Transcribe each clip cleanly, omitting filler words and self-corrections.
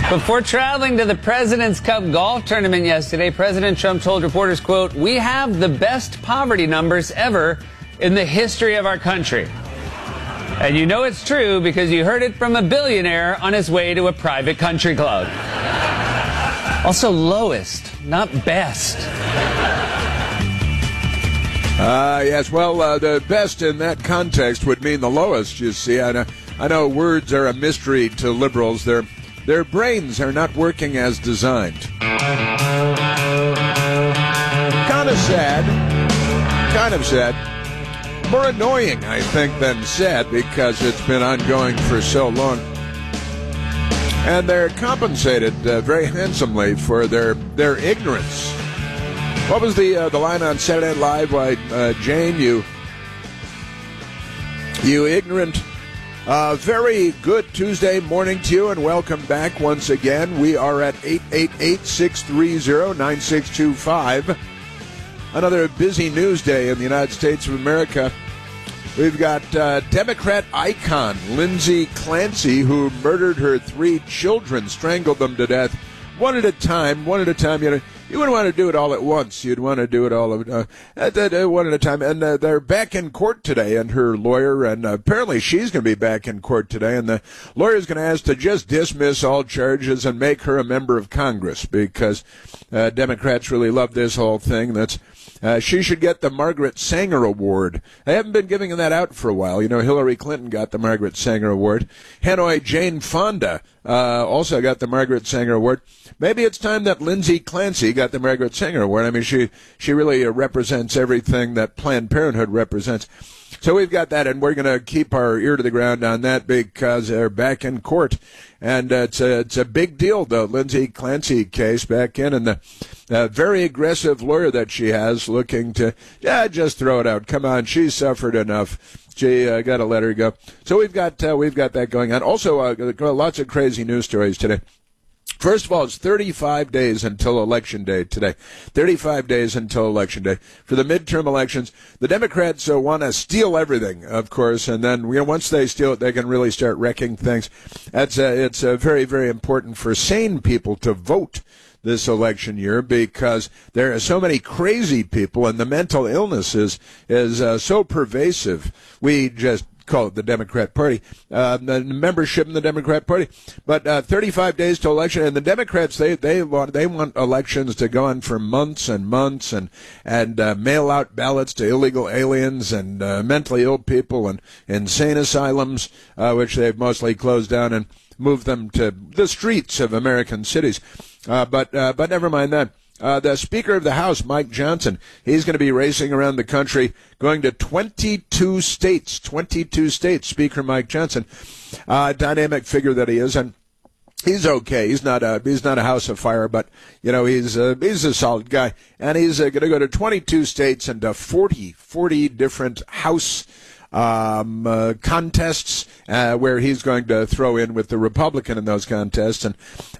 Before traveling to the President's Cup golf tournament yesterday, President Trump told reporters, quote, "We have the best poverty numbers ever in the history of our country." And you know it's true because you heard it from a billionaire on his way to a private country club. Also lowest, not best. Yes, well, the best in that context would mean the lowest, you see. I know words are a mystery to liberals. Their brains are not working as designed. Kind of sad. More annoying, I think, than sad because it's been ongoing for so long. And they're compensated very handsomely for their ignorance. What was the line on Saturday Night Live? Why, Jane, you ignorant. Very good Tuesday morning to you, and welcome back once again. We are at 888-630-9625. Another busy news day in the United States of America. We've got Democrat icon Lindsey Clancy, who murdered her 3 children, strangled them to death, one at a time. You wouldn't want to do it all at once. You'd want to do it all one at a time. And they're back in court today, and her lawyer, and apparently she's going to be back in court today, and the lawyer's going to ask to just dismiss all charges and make her a member of Congress because Democrats really love this whole thing. She should get the Margaret Sanger Award. They haven't been giving that out for a while. You know, Hillary Clinton got the Margaret Sanger Award. Hanoi Jane Fonda also got the Margaret Sanger Award. Maybe it's time that Lindsey Clancy got the Margaret Sanger Award. I mean, she really represents everything that Planned Parenthood represents. So we've got that, and we're going to keep our ear to the ground on that because they're back in court. And it's a big deal, the Lindsey Clancy case back in, and the very aggressive lawyer that she has looking to just throw it out. Come on, she's suffered enough. She got to let her go. So we've got that going on. Also, lots of crazy news stories today. First of all, it's 35 days until Election Day today. 35 days until Election Day. For the midterm elections, the Democrats want to steal everything, of course, and then once they steal it, they can really start wrecking things. It's very, very important for sane people to vote this election year because there are so many crazy people, and the mental illness is so pervasive. We just call it the Democrat Party, the membership in the Democrat Party. But 35 days to election, and the Democrats they want elections to go on for months and months, and mail out ballots to illegal aliens and mentally ill people and insane asylums, which they've mostly closed down and moved them to the streets of American cities. But never mind that. The Speaker of the House, Mike Johnson, he's going to be racing around the country, going to 22 states, Speaker Mike Johnson. Dynamic figure that he is, and he's okay. He's not a house of fire, but, he's a solid guy. And he's going to go to 22 states and to 40 different House contests where he's going to throw in with the Republican in those contests. And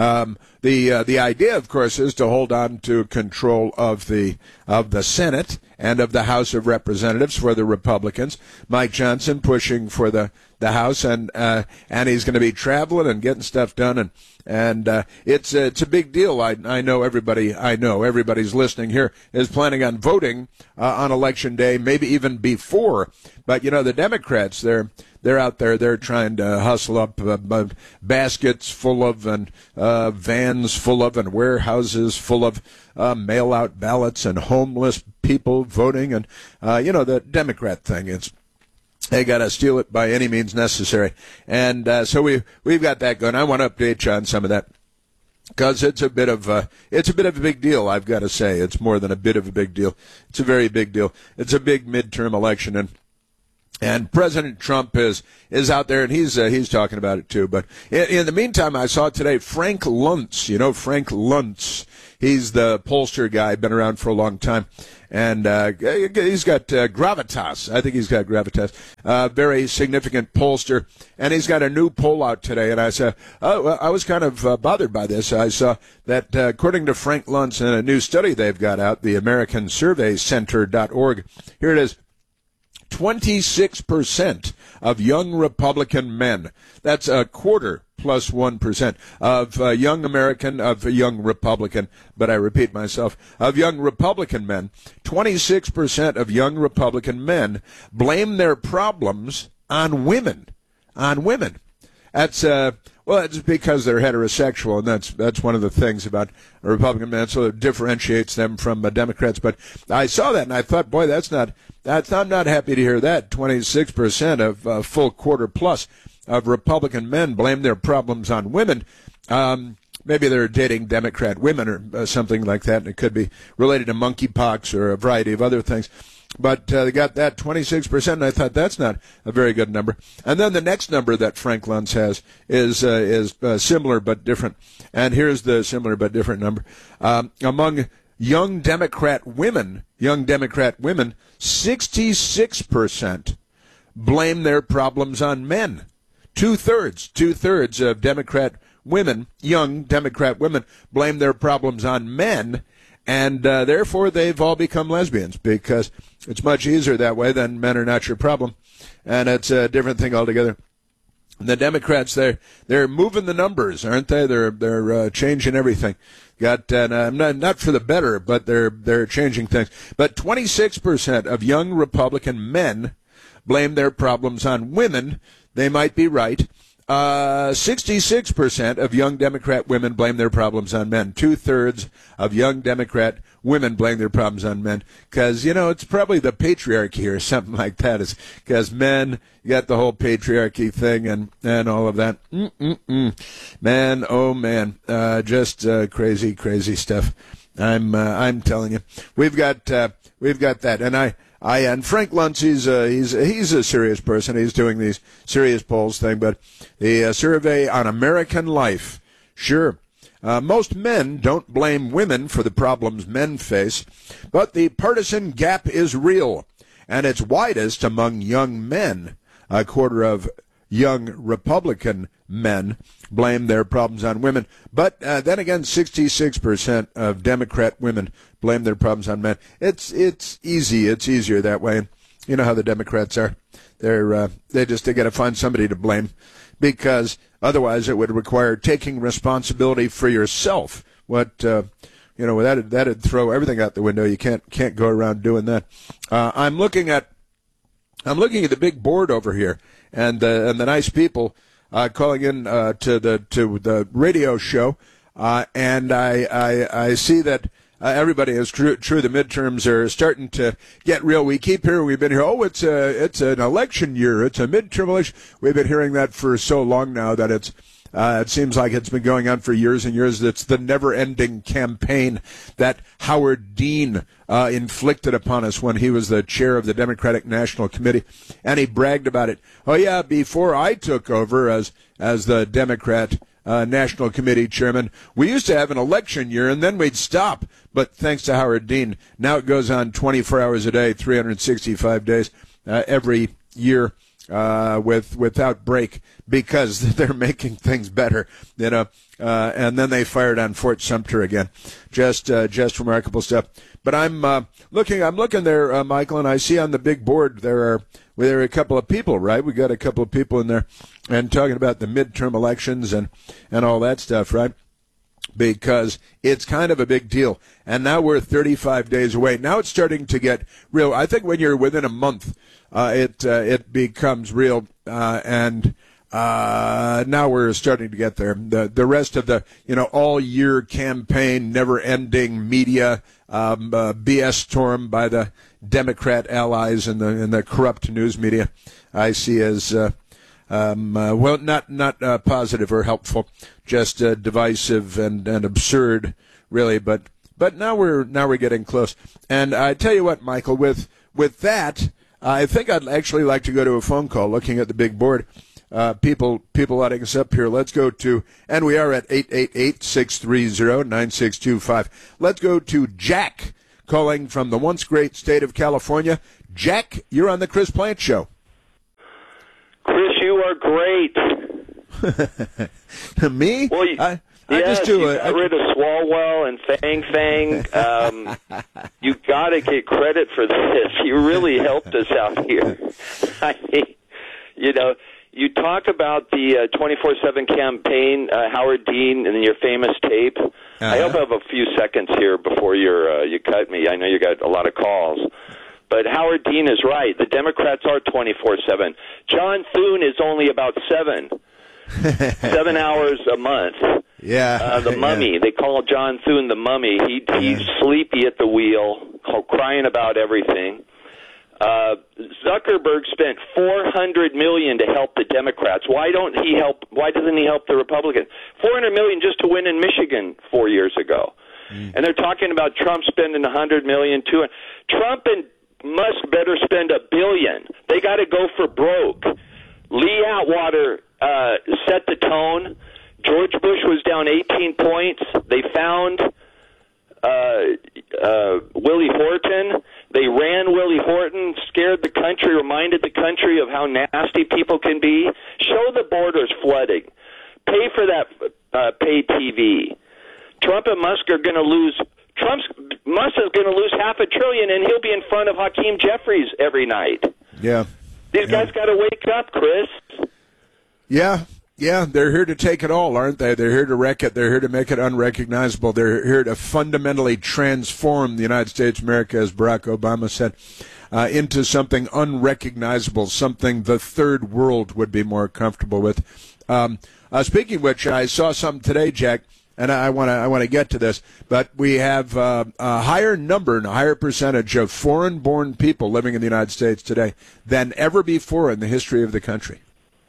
the idea, of course, is to hold on to control of the Senate and of the House of Representatives for the Republicans. Mike Johnson pushing for the House, and he's going to be traveling and getting stuff done, and it's a big deal. I know everybody's listening here is planning on voting on Election Day, maybe even before. But the Democrats, they're out there. They're trying to hustle up baskets full of and vans full of and warehouses full of mail-out ballots and homeless people voting. And, the Democrat thing, they got to steal it by any means necessary. And so we've got that going. I want to update you on some of that because it's a bit of a big deal, I've got to say. It's more than a bit of a big deal. It's a very big deal. It's a big midterm election, and President Trump is out there, and he's talking about it too. But in the meantime, I saw today Frank Luntz. Frank Luntz. He's the pollster guy, been around for a long time. And he's got gravitas. I think he's got gravitas. Very significant pollster. And he's got a new poll out today. And I said, I was kind of bothered by this. I saw that according to Frank Luntz in a new study they've got out, the AmericanSurveyCenter.org, here it is. 26% of young Republican men, that's a quarter plus 1% of young Republican, but I repeat myself, of young Republican men, 26% of young Republican men blame their problems on women. That's it's because they're heterosexual, and that's one of the things about Republican men, so it differentiates them from Democrats. But I saw that, and I thought, boy, I'm not happy to hear that. 26% of full quarter plus of Republican men blame their problems on women. Maybe they're dating Democrat women or something like that, and it could be related to monkeypox or a variety of other things. But they got that 26%, and I thought that's not a very good number. And then the next number that Frank Luntz has is similar but different. And here's the similar but different number. Among young Democrat women, 66% blame their problems on men. Two-thirds of Democrat women, young Democrat women, blame their problems on men. And therefore, they've all become lesbians because it's much easier that way than men are not your problem. And it's a different thing altogether. The Democrats, they're moving the numbers, aren't they? They're changing everything. Not for the better, but they're changing things. But 26% of young Republican men blame their problems on women. They might be right. 66% of young Democrat women blame their problems on men. Two-thirds of young Democrat women blame their problems on men. Because, it's probably the patriarchy or something like that. It's because men, you got the whole patriarchy thing and all of that. Man, oh man. Just crazy stuff. I'm telling you. We've got that. And Frank Luntz, he's a serious person. He's doing these serious polls thing, but the survey on American life, sure. Most men don't blame women for the problems men face, but the partisan gap is real, and it's widest among young men. A quarter of young Republican men blame their problems on women. But then again, 66% of Democrat women blame their problems on men. It's easy. It's easier that way. You know how the Democrats are. They got to find somebody to blame because otherwise it would require taking responsibility for yourself. That'd throw everything out the window. You can't go around doing that. I'm looking at the big board over here and the nice people calling in to the radio show, and I see that everybody is true. The midterms are starting to get real. We've been here. Oh, it's an election year. It's a midterm election. We've been hearing that for so long now that it seems like it's been going on for years and years. It's the never-ending campaign that Howard Dean inflicted upon us when he was the chair of the Democratic National Committee, and he bragged about it. Oh yeah, before I took over as the Democrat National Committee chairman, we used to have an election year and then we'd stop. But thanks to Howard Dean, now it goes on 24 hours a day, 365 days every year. Without break because they're making things better, and then they fired on Fort Sumter again. Just remarkable stuff. But I'm looking there, Michael, and I see on the big board there are a couple of people, right? We got a couple of people in there and talking about the midterm elections and all that stuff, right? Because it's kind of a big deal. And now we're 35 days away. Now it's starting to get real. I think when you're within a month, it becomes real. And now we're starting to get there. The rest of the, all year campaign, never ending media, BS storm by the Democrat allies and the corrupt news media, I see as, not positive or helpful, just divisive and absurd, really. But now we're getting close. And I tell you what, Michael, with that, I think I'd actually like to go to a phone call. Looking at the big board, people lighting us up here. Let's go to, and we are at 888-630-9625. Let's go to Jack, calling from the once great state of California. Jack, you're on the Chris Plante Show. Chris, you are great. Me? Well, I yes, just do you it. got rid of Swalwell and Fang. You got to get credit for this. You really helped us out here. I mean, You talk about the 24/7 campaign, Howard Dean, and your famous tape. I hope I have a few seconds here before you cut me. I know you got a lot of calls. But Howard Dean is right. The Democrats are 24/7. John Thune is only about 7 hours a month. Yeah. The mummy. They call John Thune the mummy. He's sleepy at the wheel, crying about everything. Zuckerberg spent $400 million to help the Democrats. Why doesn't he help the Republicans? $400 million just to win in Michigan 4 years ago. And they're talking about Trump spending $100 million too. Trump and Musk better spend $1 billion. They got to go for broke. Lee Atwater set the tone. George Bush was down 18 points. They found Willie Horton. They ran Willie Horton, scared the country, reminded the country of how nasty people can be. Show the borders flooding. Pay for that paid TV. Trump and Musk are going to lose. Musk is going to lose $500 billion, and he'll be in front of Hakeem Jeffries every night. Yeah. These guys got to wake up, Chris. Yeah. Yeah, they're here to take it all, aren't they? They're here to wreck it. They're here to make it unrecognizable. They're here to fundamentally transform the United States of America, as Barack Obama said, into something unrecognizable, something the third world would be more comfortable with. Speaking of which, I saw something today, Jack, and I want to get to this, but we have a higher number and a higher percentage of foreign-born people living in the United States today than ever before in the history of the country.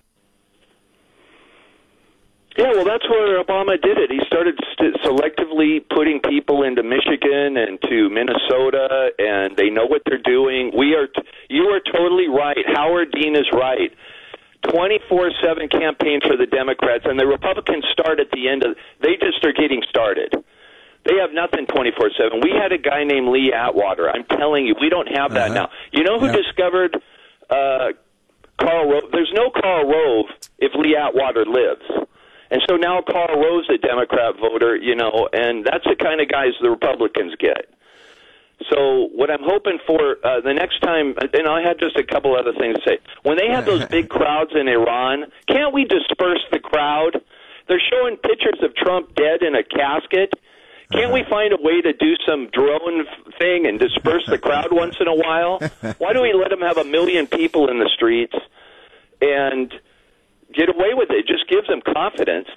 Yeah, well, that's where Obama did it. He started selectively putting people into Michigan and to Minnesota, and they know what they're doing. You are totally right. Howard Dean is right. 24/7 campaign for the Democrats, and the Republicans start at the end of. They just are getting started. They have nothing 24/7. We had a guy named Lee Atwater. I'm telling you, we don't have that now. You know who discovered Karl Rove? There's no Karl Rove if Lee Atwater lives. And so now Karl Rove's a Democrat voter, and that's the kind of guys the Republicans get. So what I'm hoping for the next time, and I had just a couple other things to say. When they have those big crowds in Iran, can't we disperse the crowd? They're showing pictures of Trump dead in a casket. Can't we find a way to do some drone thing and disperse the crowd once in a while? Why do we let them have 1 million people in the streets and get away with it? It just gives them confidence.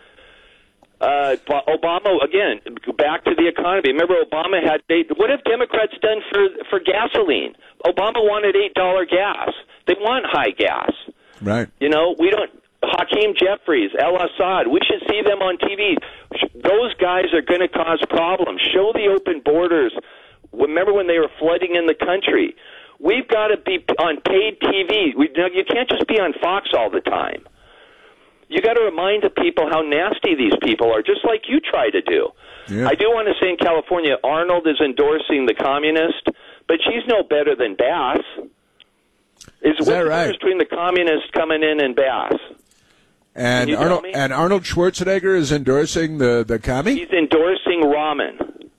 Obama, again, back to the economy. Remember, Obama had what have Democrats done for gasoline? Obama wanted $8 gas. They want high gas. Right. We don't. Hakeem Jeffries, El Assad, we should see them on TV. Those guys are going to cause problems. Show the open borders. Remember when they were flooding in the country? We've got to be on paid TV. You can't just be on Fox all the time. You got to remind the people how nasty these people are, just like you try to do. Yeah. I do want to say in California, Arnold is endorsing the communist, but she's no better than Bass. What's the difference between the communists coming in and Bass? And Arnold Schwarzenegger is endorsing the commie? He's endorsing ramen.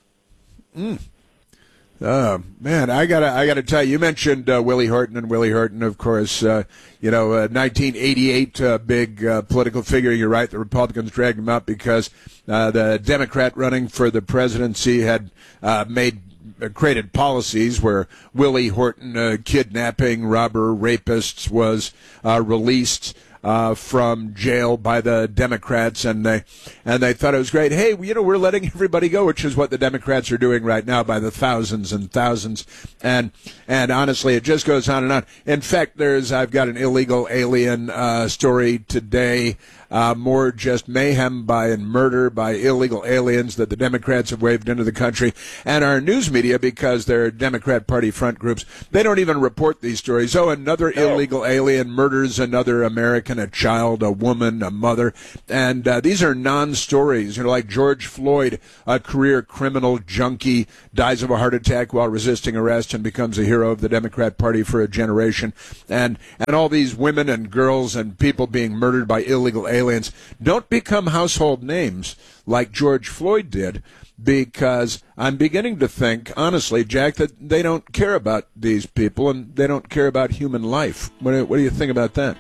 Man, I gotta tell you mentioned Willie Horton, and Willie Horton, of course, 1988 big political figure. You're right, the Republicans dragged him up because the Democrat running for the presidency had created policies where Willie Horton, kidnapping, robber, rapists, was released from jail by the Democrats, and they thought it was great. Hey, we're letting everybody go, which is what the Democrats are doing right now by the thousands and thousands. And honestly, it just goes on and on. In fact, I've got an illegal alien story today. More just mayhem and murder by illegal aliens that the Democrats have waved into the country. And our news media, because they're Democrat Party front groups, they don't even report these stories. Oh, another illegal alien murders another American, a child, a woman, a mother. And these are non-stories. Like George Floyd, a career criminal junkie, dies of a heart attack while resisting arrest and becomes a hero of the Democrat Party for a generation. And all these women and girls and people being murdered by illegal aliens don't become household names like George Floyd did, because I'm beginning to think, honestly, Jack, that they don't care about these people and they don't care about human life. What do you think about that?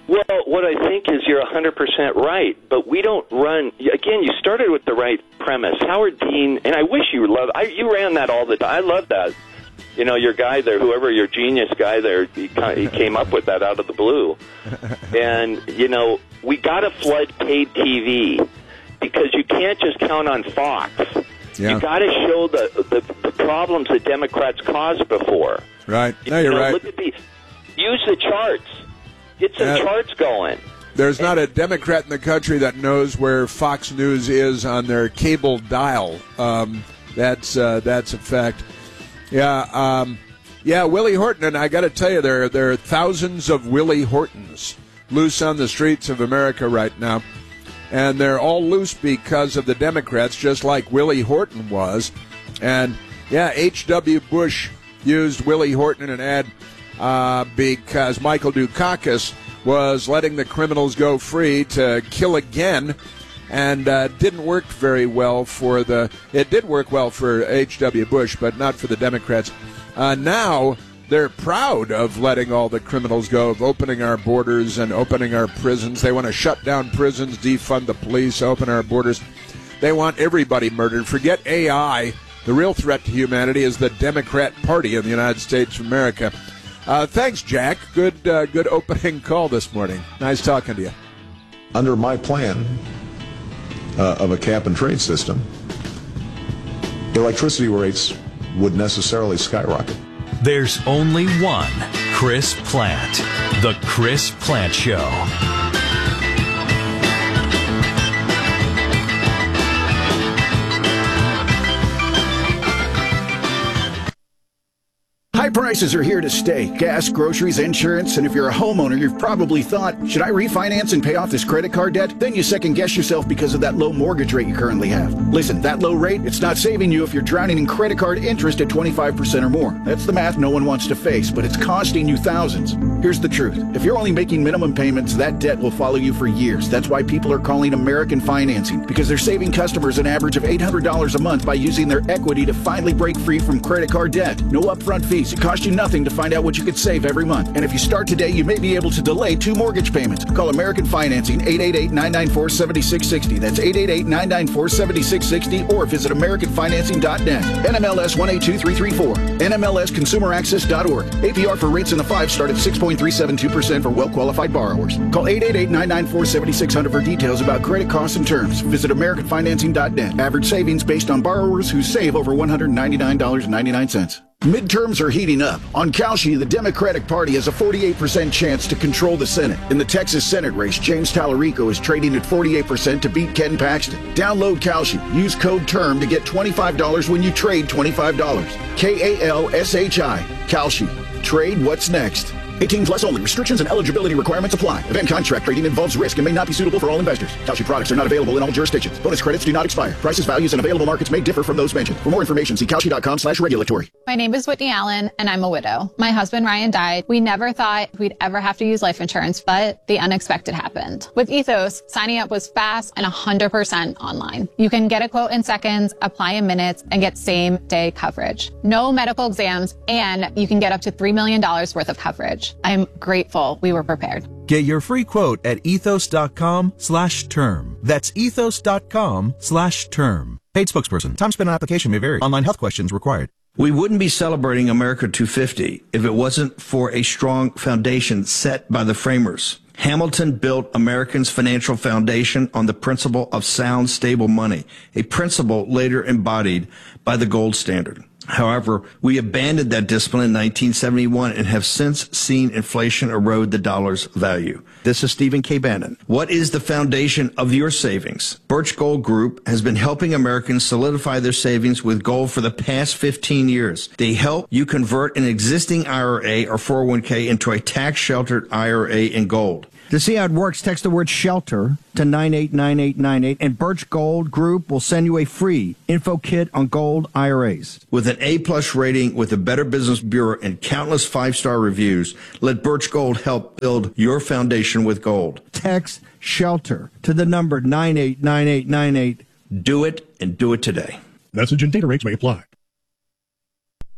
Well, what I think is you're 100% right, but we don't run. Again, you started with the right premise. Howard Dean, and I wish you you ran that all the time. I love that. You know, your guy there, whoever your genius guy there, he came up with that out of the blue. And, you know, we got to flood paid TV because you can't just count on Fox. Yeah. You got to show the problems that Democrats caused before. Right. No, you're right. Use the charts. Get some charts going. There's not a Democrat in the country that knows where Fox News is on their cable dial. That's a fact. Yeah, Willie Horton, and I got to tell you, there are thousands of Willie Hortons loose on the streets of America right now, and they're all loose because of the Democrats, just like Willie Horton was. And yeah, H.W. Bush used Willie Horton in an ad because Michael Dukakis was letting the criminals go free to kill again, and didn't work very well it did work well for H.W. Bush, but not for the Democrats. Now they're proud of letting all the criminals go, of opening our borders and opening our prisons. They want to shut down prisons, defund the police, open our borders. They want everybody murdered. Forget AI. The real threat to humanity is the Democrat Party in the United States of America. Thanks, Jack. Good opening call this morning. Nice talking to you. Under my plan of a cap and trade system, electricity rates would necessarily skyrocket. There's only one Chris Plante. The Chris Plante Show. High prices are here to stay. Gas, groceries, insurance, and if you're a homeowner, you've probably thought, should I refinance and pay off this credit card debt? Then you second guess yourself because of that low mortgage rate you currently have. Listen, that low rate, it's not saving you if you're drowning in credit card interest at 25% or more. That's the math no one wants to face, but it's costing you thousands. Here's the truth. If you're only making minimum payments, that debt will follow you for years. That's why people are calling American Financing, because they're saving customers an average of $800 a month by using their equity to finally break free from credit card debt. No upfront fees. It costs you nothing to find out what you could save every month. And if you start today, you may be able to delay 2 mortgage payments. Call American Financing, 888-994-7660. That's 888-994-7660, or visit AmericanFinancing.net. NMLS 182334. NMLSConsumerAccess.org. APR for rates in the 5 start at 6.372% for well-qualified borrowers. Call 888-994-7600 for details about credit costs and terms. Visit AmericanFinancing.net. Average savings based on borrowers who save over $199.99. Midterms are heating up. On Kalshi, the Democratic Party has a 48% chance to control the Senate. In the Texas Senate race, James Tallarico is trading at 48% to beat Ken Paxton. Download Kalshi. Use code TERM to get $25 when you trade $25. KALSHI. Kalshi. Trade what's next. 18 plus only. Restrictions and eligibility requirements apply. Event contract trading involves risk and may not be suitable for all investors. Kalshi products are not available in all jurisdictions. Bonus credits do not expire. Prices, values, and available markets may differ from those mentioned. For more information, see Kalshi.com/regulatory. My name is Whitney Allen, and I'm a widow. My husband, Ryan, died. We never thought we'd ever have to use life insurance, but the unexpected happened. With Ethos, signing up was fast and 100% online. You can get a quote in seconds, apply in minutes, and get same-day coverage. No medical exams, and you can get up to $3 million worth of coverage. I'm grateful we were prepared. Get your free quote at ethos.com/term. That's ethos.com/term. Paid spokesperson. Time spent on application may vary. Online health questions required. We wouldn't be celebrating America 250 if it wasn't for a strong foundation set by the framers. Hamilton built Americans' financial foundation on the principle of sound, stable money, a principle later embodied by the gold standard. However, we abandoned that discipline in 1971 and have since seen inflation erode the dollar's value. This is Stephen K. Bannon. What is the foundation of your savings? Birch Gold Group has been helping Americans solidify their savings with gold for the past 15 years. They help you convert an existing IRA or 401k into a tax-sheltered IRA in gold. To see how it works, text the word SHELTER to 989898, and Birch Gold Group will send you a free info kit on gold IRAs. With an A-plus rating with the Better Business Bureau and countless 5-star reviews, let Birch Gold help build your foundation with gold. Text SHELTER to the number 989898. Do it, and do it today. Message and data rates may apply.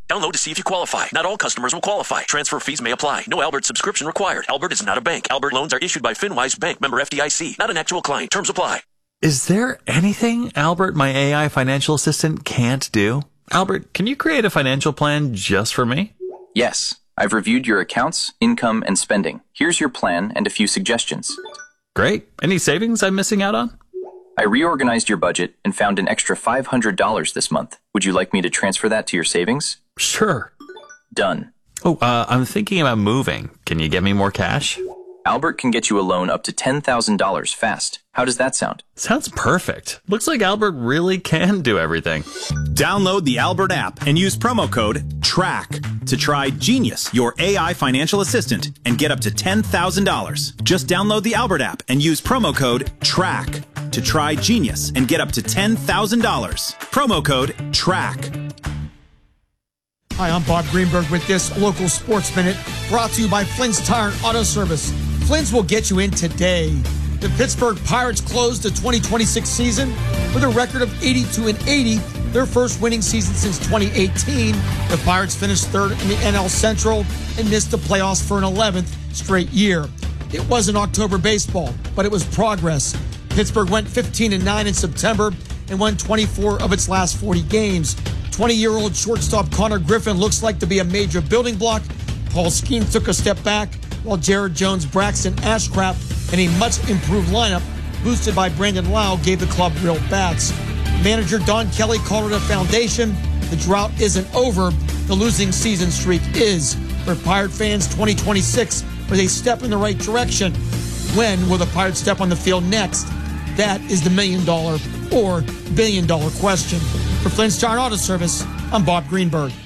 Download to see if you qualify. Not all customers will qualify. Transfer fees may apply. No Albert subscription required. Albert is not a bank. Albert loans are issued by FinWise Bank, member FDIC. Not an actual client. Terms apply. Is there anything Albert, my AI financial assistant, can't do? Albert, can you create a financial plan just for me? Yes. I've reviewed your accounts, income, and spending. Here's your plan and a few suggestions. Great. Any savings I'm missing out on? I reorganized your budget and found an extra $500 this month. Would you like me to transfer that to your savings? Sure. Done. Oh, I'm thinking about moving. Can you get me more cash? Albert can get you a loan up to $10,000 fast. How does that sound? Sounds perfect. Looks like Albert really can do everything. Download the Albert app and use promo code TRACK to try Genius, your AI financial assistant, and get up to $10,000. Just download the Albert app and use promo code TRACK to try Genius and get up to $10,000. Promo code TRACK. Hi, I'm Bob Greenberg with this local sports minute brought to you by Flynn's Tire and Auto Service. Flynn's will get you in today. The Pittsburgh Pirates closed the 2026 season with a record of 82-80, their first winning season since 2018. The Pirates finished third in the NL Central and missed the playoffs for an 11th straight year. It wasn't October baseball, but it was progress. Pittsburgh went 15-9 in September and won 24 of its last 40 games. 20-year-old shortstop Connor Griffin looks like to be a major building block. Paul Skeens took a step back, while Jared Jones, Braxton Ashcraft, and a much-improved lineup, boosted by Brandon Lau, gave the club real bats. Manager Don Kelly called it a foundation. The drought isn't over. The losing season streak is. For Pirate fans, 2026 was a step in the right direction. When will the Pirates step on the field next? That is the million-dollar or billion-dollar question. For Flynn's Tire Auto Service, I'm Bob Greenberg.